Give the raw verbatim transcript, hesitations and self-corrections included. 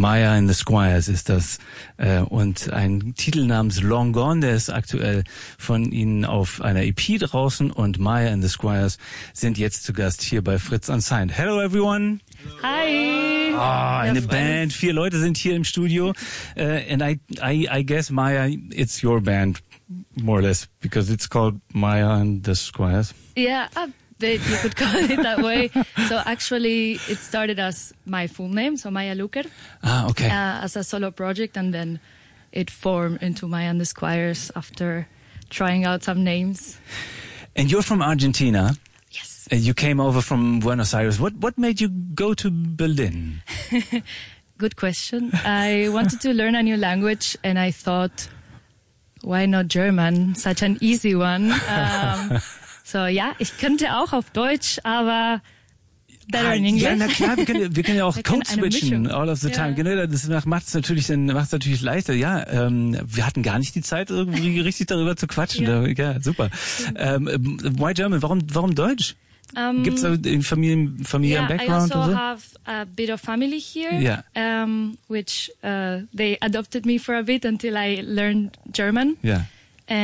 Maya and the Squires ist das. Äh, und ein Titel namens Long Gone, der ist aktuell von ihnen auf einer E P draußen. Und Maya and the Squires sind jetzt zu Gast hier bei Fritz Unsigned. Hello everyone. Hi. Ah, eine Band. Vier Leute sind hier im Studio. Uh, and I, I, I guess, Maya, it's your band, more or less, because it's called Maya and the Squires. Yeah, uh, they, you could call it that way. So actually, it started as my full name, so Maya Luker. Ah, okay. Uh, as a solo project, and then it formed into Maya and the Squires after trying out some names. And you're from Argentina. Yes. Uh, you came over from Buenos Aires. What what made you go to Berlin? Good question. I wanted to learn a new language, and I thought, why not German? Such an easy one. Um, so ja, ich könnte auch auf Deutsch, aber better in English. Ja, na klar, wir können, wir können ja auch Wir Code können eine switchen Mischung. all of the Ja. time. Genau, das macht es natürlich, dann macht es natürlich leichter. Ja, ähm, wir hatten gar nicht die Zeit, irgendwie richtig darüber zu quatschen. Ja. Da, ja, super. Ähm, why German? Warum, warum Deutsch? Um, Gibt's da den Familien, familiären yeah, Background I also oder so? have a bit of family here, Yeah. um, which uh, they adopted me for a bit until I learned German. Ja.